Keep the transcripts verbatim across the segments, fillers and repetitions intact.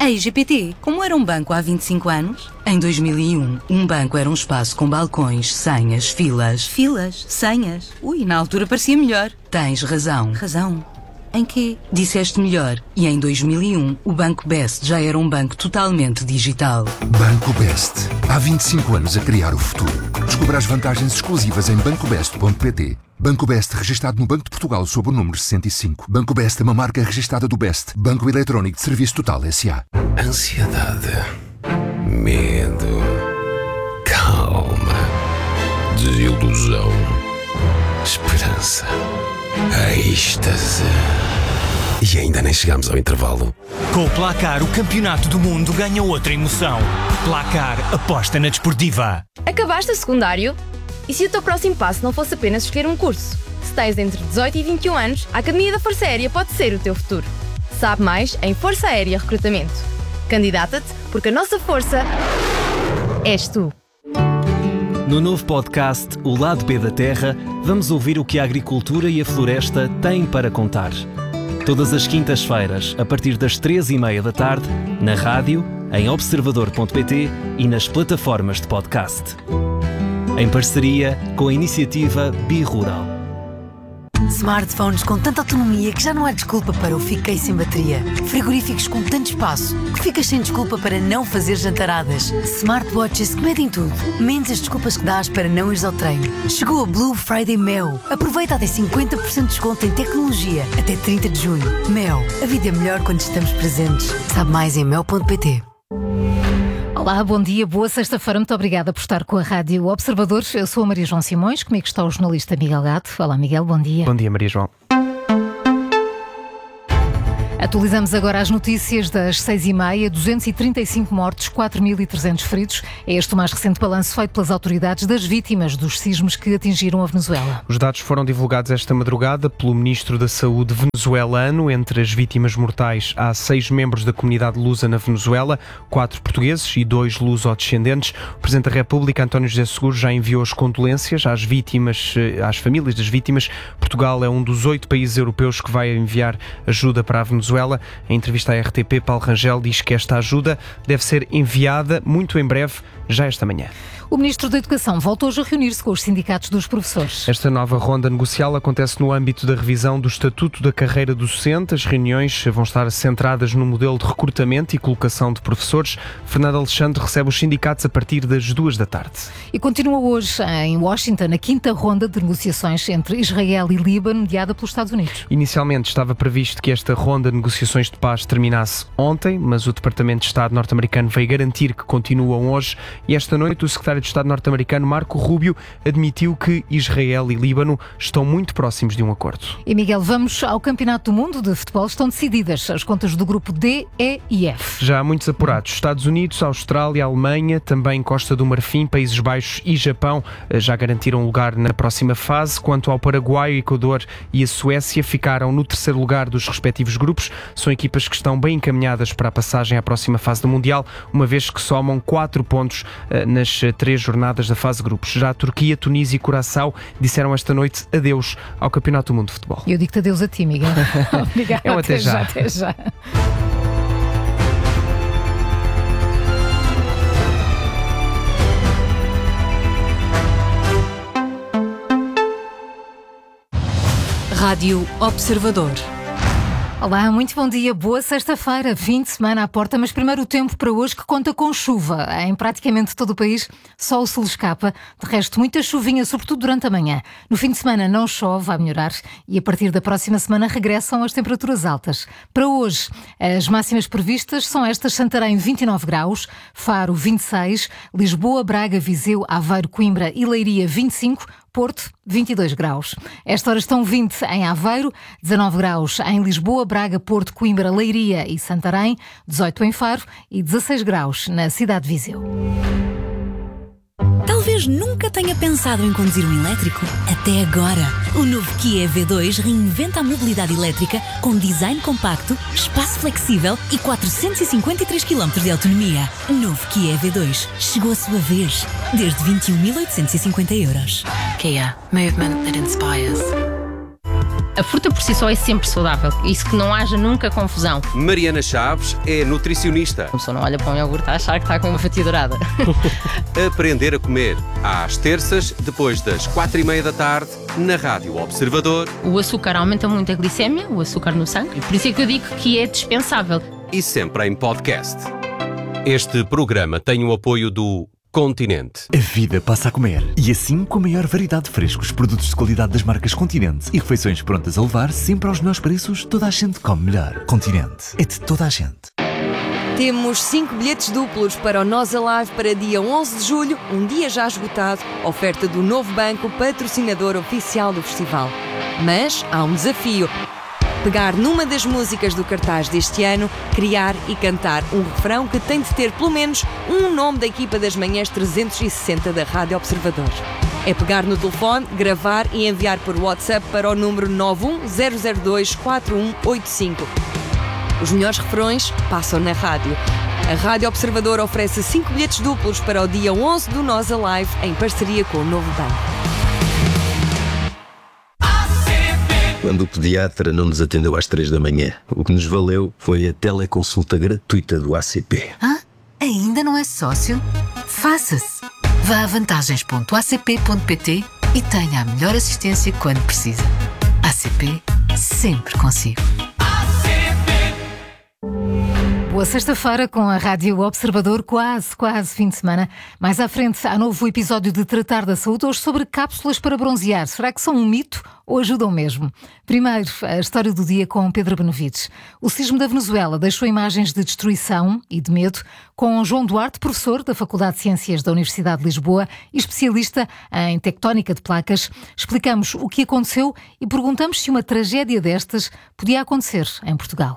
Ei, G P T, como era um banco há vinte e cinco anos? Em dois mil e um, um banco era um espaço com balcões, senhas, filas. Filas? Senhas? Ui, na altura parecia melhor. Tens razão. Razão? Em quê? Disseste melhor. E em dois mil e um, o Banco Best já era um banco totalmente digital. Banco Best. Há vinte e cinco anos a criar o futuro. Descubra as vantagens exclusivas em banco best ponto pt. Banco Best, registado no Banco de Portugal sob o número sessenta e cinco. Banco Best é uma marca registada do Best, Banco Eletrónico de Serviço Total S A. Ansiedade, medo, calma, desilusão, esperança, êxtase. E ainda nem chegamos ao intervalo. Com o Placar, o campeonato do mundo ganha outra emoção. Placar, aposta na desportiva. Acabaste o secundário? E se o teu próximo passo não fosse apenas escolher um curso? Se tens entre dezoito e vinte e um anos, a Academia da Força Aérea pode ser o teu futuro. Sabe mais em Força Aérea Recrutamento. Candidata-te, porque a nossa força és tu. No novo podcast O Lado B da Terra, vamos ouvir o que a agricultura e a floresta têm para contar. Todas as quintas-feiras, a partir das três e meia da tarde, na rádio, em observador ponto pt e nas plataformas de podcast. Em parceria com a iniciativa Bi-Rural. Smartphones com tanta autonomia que já não há desculpa para o fiquei sem bateria. Frigoríficos com tanto espaço que ficas sem desculpa para não fazer jantaradas. Smartwatches que medem tudo, menos as desculpas que dás para não ires ao treino. Chegou a Blue Friday Mel. Aproveita até cinquenta por cento de desconto em tecnologia até trinta de junho. Mel, a vida é melhor quando estamos presentes. Sabe mais em mel ponto pt. Olá, bom dia, boa sexta-feira, muito obrigada por estar com a Rádio Observador. Eu sou a Maria João Simões, comigo está o jornalista Miguel Gato. Olá, Miguel, bom dia. Bom dia, Maria João. Atualizamos agora as notícias das seis e meia, duzentos e trinta e cinco mortos, quatro mil e trezentos feridos. É este o mais recente balanço feito pelas autoridades das vítimas dos sismos que atingiram a Venezuela. Os dados foram divulgados esta madrugada pelo Ministro da Saúde venezuelano. Entre as vítimas mortais há seis membros da comunidade lusa na Venezuela, quatro portugueses e dois luso-descendentes. O Presidente da República, António José Seguro, já enviou as condolências às vítimas, às famílias das vítimas. Portugal é um dos oito países europeus que vai enviar ajuda para a Venezuela. Em entrevista à R T P, Paulo Rangel diz que esta ajuda deve ser enviada muito em breve, já esta manhã. O Ministro da Educação voltou hoje a reunir-se com os sindicatos dos professores. Esta nova ronda negocial acontece no âmbito da revisão do Estatuto da Carreira Docente. As reuniões vão estar centradas no modelo de recrutamento e colocação de professores. Fernando Alexandre recebe os sindicatos a partir das duas da tarde. E continua hoje em Washington a quinta ronda de negociações entre Israel e Líbano, mediada pelos Estados Unidos. Inicialmente estava previsto que esta ronda de negociações de paz terminasse ontem, mas o Departamento de Estado norte-americano veio garantir que continuam hoje e esta noite o secretário de Estado norte-americano Marco Rubio admitiu que Israel e Líbano estão muito próximos de um acordo. E Miguel, vamos ao Campeonato do Mundo de Futebol. Estão decididas as contas do grupo D, E e F. Já há muitos apurados. Estados Unidos, Austrália, Alemanha, também Costa do Marfim, Países Baixos e Japão já garantiram lugar na próxima fase. Quanto ao Paraguai, o Equador e a Suécia ficaram no terceiro lugar dos respectivos grupos. São equipas que estão bem encaminhadas para a passagem à próxima fase do Mundial, uma vez que somam quatro pontos nas três jornadas da fase grupos. Já a Turquia, Tunísia e Curaçao disseram esta noite adeus ao Campeonato do Mundo de Futebol. Eu digo-te adeus a ti, Miguel. Obrigada. É um até, até já. já. Até já. Rádio Observador. Olá, muito bom dia, boa sexta-feira, fim de semana à porta, mas primeiro o tempo para hoje que conta com chuva. Em praticamente todo o país, só o sul escapa, de resto muita chuvinha, sobretudo durante a manhã. No fim de semana não chove, vai melhorar e a partir da próxima semana regressam as temperaturas altas. Para hoje, as máximas previstas são estas: Santarém vinte e nove graus, Faro vinte e seis, Lisboa, Braga, Viseu, Aveiro, Coimbra e Leiria vinte e cinco, Porto, vinte e dois graus. Esta hora estão vinte em Aveiro, dezanove graus em Lisboa, Braga, Porto, Coimbra, Leiria e Santarém, dezoito em Faro e dezasseis graus na cidade de Viseu. Talvez nunca tenha pensado em conduzir um elétrico. Até agora. O novo Kia E V dois reinventa a mobilidade elétrica com design compacto, espaço flexível e quatrocentos e cinquenta e três quilómetros de autonomia. Novo Kia E V dois. Chegou a sua vez. Desde vinte e um mil oitocentos e cinquenta euros. Kia. Movement that inspires. A fruta por si só é sempre saudável, isso que não haja nunca confusão. Mariana Chaves é nutricionista. A pessoa não olha para um iogurte a achar que está com uma fatia dourada. Aprender a comer, às terças, depois das quatro e meia da tarde, na Rádio Observador. O açúcar aumenta muito a glicémia, o açúcar no sangue, por isso é que eu digo que é dispensável. E sempre em podcast. Este programa tem o apoio do Continente. A vida passa a comer. E assim, com a maior variedade de frescos, produtos de qualidade das marcas Continente e refeições prontas a levar sempre aos melhores preços, toda a gente come melhor. Continente. É de toda a gente. Temos cinco bilhetes duplos para o Nós Alive para dia onze de julho, um dia já esgotado, oferta do Novo Banco, patrocinador oficial do festival. Mas há um desafio. Pegar numa das músicas do cartaz deste ano, criar e cantar um refrão que tem de ter pelo menos um nome da equipa das manhãs trezentos e sessenta da Rádio Observador. É pegar no telefone, gravar e enviar por WhatsApp para o número nove um zero zero dois quatro um oito cinco. Os melhores refrões passam na rádio. A Rádio Observador oferece cinco bilhetes duplos para o dia onze do Nós Alive, em parceria com o Novo Banco. Quando o pediatra não nos atendeu às três da manhã, o que nos valeu foi a teleconsulta gratuita do A C P. Ah, ainda não é sócio? Faça-se! Vá a vantagens ponto a c p ponto p t e tenha a melhor assistência quando precisa. A C P, sempre consigo. Boa sexta-feira com a Rádio Observador, quase, quase fim de semana. Mais à frente há novo episódio de Tratar da Saúde, hoje sobre cápsulas para bronzear. Será que são um mito ou ajudam mesmo? Primeiro, a história do dia com Pedro Benevides. O sismo da Venezuela deixou imagens de destruição e de medo, com João Duarte, professor da Faculdade de Ciências da Universidade de Lisboa e especialista em tectónica de placas. Explicamos o que aconteceu e perguntamos se uma tragédia destas podia acontecer em Portugal.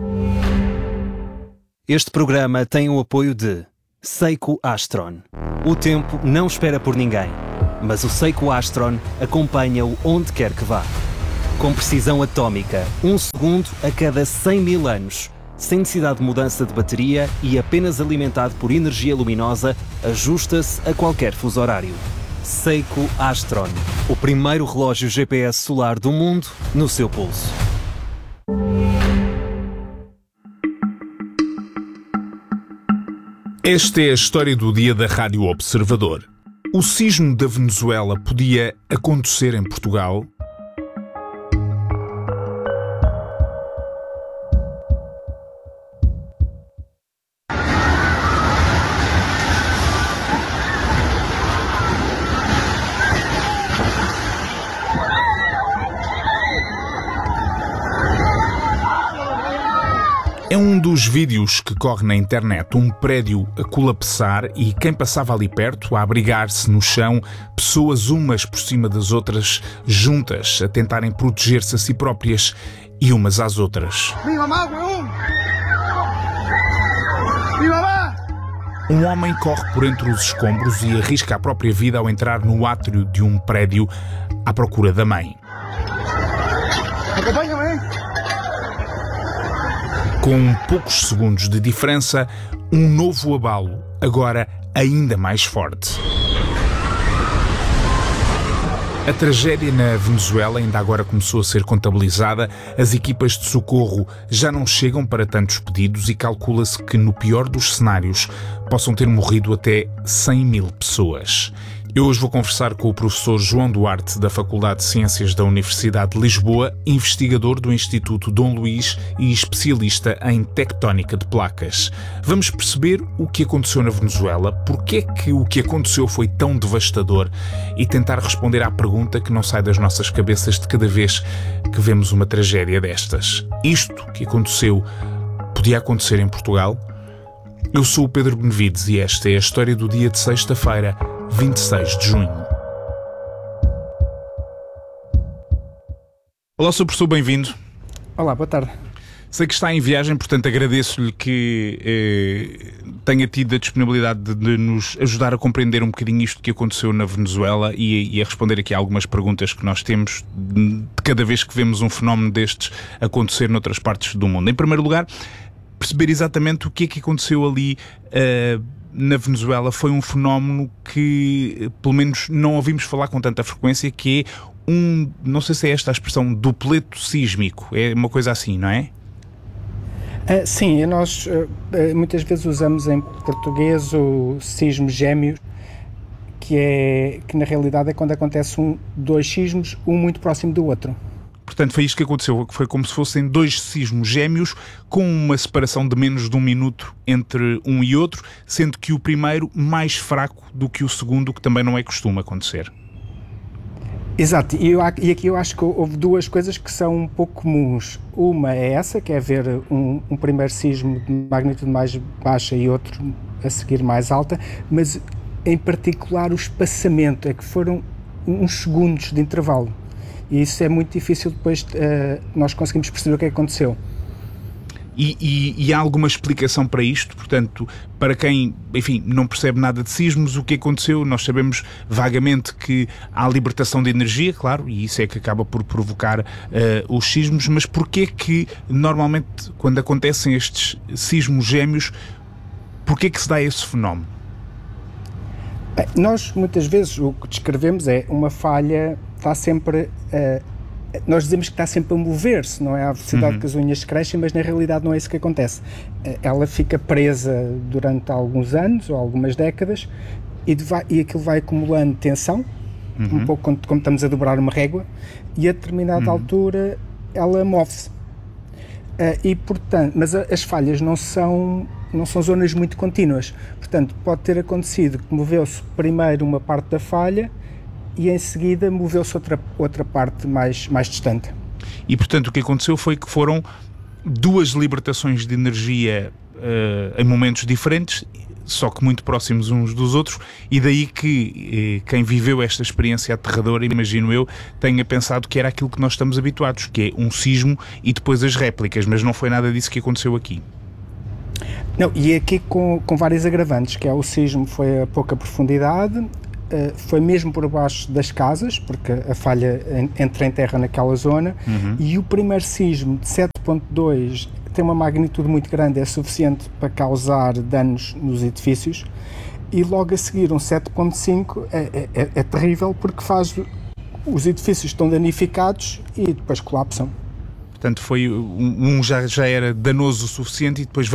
Este programa tem o apoio de Seiko Astron. O tempo não espera por ninguém, mas o Seiko Astron acompanha-o onde quer que vá. Com precisão atómica, um segundo a cada cem mil anos, sem necessidade de mudança de bateria e apenas alimentado por energia luminosa, ajusta-se a qualquer fuso horário. Seiko Astron, o primeiro relógio G P S solar do mundo no seu pulso. Esta é a história do dia da Rádio Observador. O sismo da Venezuela podia acontecer em Portugal? É um dos vídeos que corre na internet, um prédio a colapsar e quem passava ali perto a abrigar-se no chão, pessoas umas por cima das outras, juntas, a tentarem proteger-se a si próprias e umas às outras. Mi mamá, weón! Mi mamá! Um homem corre por entre os escombros e arrisca a própria vida ao entrar no átrio de um prédio à procura da mãe. Acompanha-me! Com poucos segundos de diferença, um novo abalo, agora ainda mais forte. A tragédia na Venezuela ainda agora começou a ser contabilizada, as equipas de socorro já não chegam para tantos pedidos e calcula-se que, no pior dos cenários, possam ter morrido até cem mil pessoas. Eu hoje vou conversar com o professor João Duarte, da Faculdade de Ciências da Universidade de Lisboa, investigador do Instituto Dom Luís e especialista em tectónica de placas. Vamos perceber o que aconteceu na Venezuela, porque é que o que aconteceu foi tão devastador e tentar responder à pergunta que não sai das nossas cabeças de cada vez que vemos uma tragédia destas. Isto que aconteceu podia acontecer em Portugal? Eu sou o Pedro Benevides e esta é a história do dia de sexta-feira, vinte e seis de junho. Olá, senhor professor, bem-vindo. Olá, boa tarde. Sei que está em viagem, portanto agradeço-lhe que eh, tenha tido a disponibilidade de, de nos ajudar a compreender um bocadinho isto que aconteceu na Venezuela e, e a responder aqui a algumas perguntas que nós temos de cada vez que vemos um fenómeno destes acontecer noutras partes do mundo. Em primeiro lugar, perceber exatamente o que é que aconteceu ali uh, na Venezuela. Foi um fenómeno que, pelo menos, não ouvimos falar com tanta frequência, que é um, não sei se é esta a expressão, dupleto sísmico, é uma coisa assim, não é? Uh, sim, nós uh, muitas vezes usamos em português o sismo gêmeo, que, é, que na realidade é quando acontece um, dois sismos, um muito próximo do outro. Portanto, foi isto que aconteceu, foi como se fossem dois sismos gêmeos com uma separação de menos de um minuto entre um e outro, sendo que o primeiro mais fraco do que o segundo, que também não é costume acontecer. Exato, e, eu, e aqui eu acho que houve duas coisas que são um pouco comuns. Uma é essa, que é ver um, um primeiro sismo de magnitude mais baixa e outro a seguir mais alta, mas em particular o espaçamento, é que foram uns segundos de intervalo. E isso é muito difícil depois uh, nós conseguimos perceber o que aconteceu. E, e, e há alguma explicação para isto? Portanto, para quem, enfim, não percebe nada de sismos, o que aconteceu? Nós sabemos vagamente que há libertação de energia, claro, e isso é que acaba por provocar uh, os sismos, mas porquê que, normalmente, quando acontecem estes sismos gêmeos, porquê que se dá esse fenómeno? Bem, nós, muitas vezes, o que descrevemos é uma falha, está sempre... Uh, nós dizemos que está sempre a mover-se, não é à velocidade uhum. que as unhas crescem, mas na realidade não é isso que acontece. Ela fica presa durante alguns anos ou algumas décadas e, vai, e aquilo vai acumulando tensão, uhum. um pouco como, como estamos a dobrar uma régua, e a determinada uhum. altura ela move-se. Uh, e, portanto, mas a, as falhas não são, não são zonas muito contínuas. Portanto, pode ter acontecido que moveu-se primeiro uma parte da falha e em seguida moveu-se outra, outra parte mais, mais distante. E, portanto, o que aconteceu foi que foram duas libertações de energia uh, em momentos diferentes, só que muito próximos uns dos outros, e daí que eh, quem viveu esta experiência aterradora, imagino eu, tenha pensado que era aquilo que nós estamos habituados, que é um sismo e depois as réplicas, mas não foi nada disso que aconteceu aqui. Não, e aqui com, com vários agravantes, que é o sismo foi a pouca profundidade, Uh, foi mesmo por baixo das casas, porque a falha entra em terra naquela zona, uhum. e o primeiro sismo de sete ponto dois tem uma magnitude muito grande, é suficiente para causar danos nos edifícios, e logo a seguir um sete ponto cinco é, é, é terrível, porque faz os edifícios estão danificados e depois colapsam. Portanto, foi um, um já, já era danoso o suficiente e depois